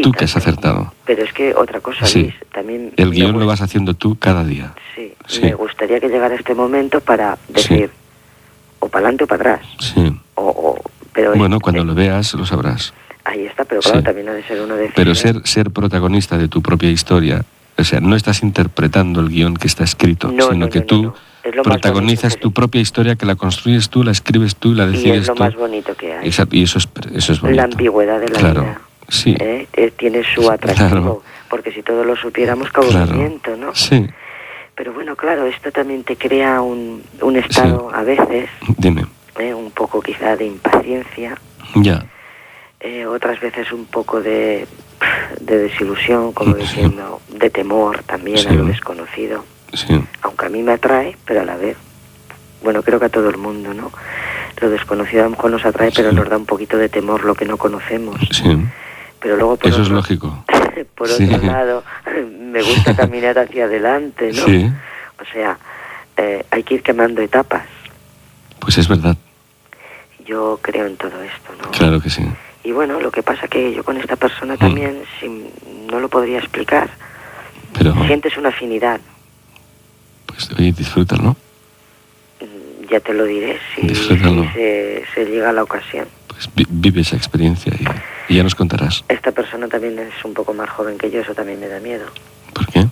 tú que has acertado. Pero es que otra cosa, Sí. Luis, también... El guión lo vas haciendo tú cada día. Sí, Sí. me gustaría que llegara este momento para decir, o para adelante o para atrás. Sí. Pero Bueno, cuando lo veas lo sabrás. ahí está, pero claro, Sí. también ha de ser una decisión. Pero ser protagonista de tu propia historia, o sea, no estás interpretando el guión que está escrito, sino que tú Es lo más protagonizas bonito que tu propia historia, que la construyes tú, la escribes tú y la decides tú. Y es lo más bonito que hay. Y eso es bonito. La ambigüedad de la vida. Sí. Tiene su atractivo, Claro. porque si todos lo supiéramos, qué aburrimiento, ¿no? Sí. Pero bueno, claro, esto también te crea un estado, a veces, Dime. un poco quizá de impaciencia, Ya. otras veces un poco de desilusión, como diciendo, de temor también a lo desconocido. Sí. Aunque a mí me atrae, pero a la vez, bueno, creo que a todo el mundo, ¿no? Lo desconocido a lo mejor nos atrae, pero nos da un poquito de temor lo que no conocemos. Sí. Pero luego Eso es lógico. Por otro lado, me gusta caminar hacia adelante, ¿no? Sí. O sea, hay que ir quemando etapas. Pues es verdad. Yo creo en todo esto, ¿no? Claro que sí. Y bueno, lo que pasa que yo con esta persona también, no lo podría explicar. Pero... Sientes una afinidad. Pues oye, disfrútalo. Ya te lo diré si se llega a la ocasión. Pues vive esa experiencia y ya nos contarás. Esta persona también es un poco más joven que yo, eso también me da miedo. ¿Por qué?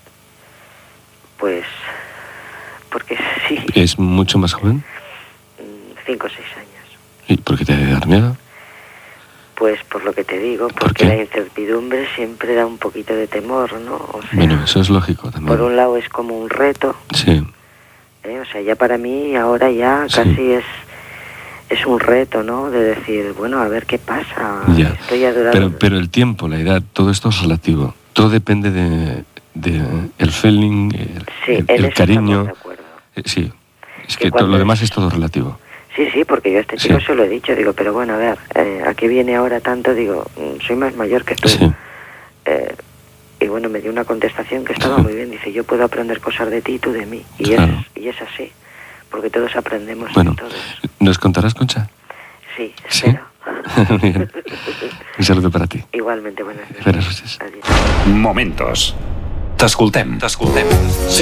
Pues porque sí. ¿Es mucho más joven? 5 o 6 años. ¿Y por qué te debe dar miedo? Pues por lo que te digo, porque la incertidumbre siempre da un poquito de temor, ¿no? O sea, bueno, eso es lógico también. Por un lado es como un reto. Sí. O sea, ya para mí ahora ya casi es un reto, ¿no? De decir, bueno, a ver qué pasa. Ya. Estoy adorando. Pero el tiempo, la edad, todo esto es relativo. Todo depende de el feeling, el cariño. De acuerdo. Sí. Es que todo lo demás es todo relativo. Sí, porque yo a este chico se lo he dicho, digo, pero bueno, a ver, ¿a qué viene ahora tanto? Digo, soy más mayor que tú. Sí. Y bueno, me dio una contestación que estaba muy bien. Dice, yo puedo aprender cosas de ti y tú de mí. Y es así, porque todos aprendemos de todos. ¿Nos contarás, Concha? Sí, espero. Bien. Un saludo para ti. Igualmente, buenas noches. Buenas noches. Adiós. Momentos. T'escoltem.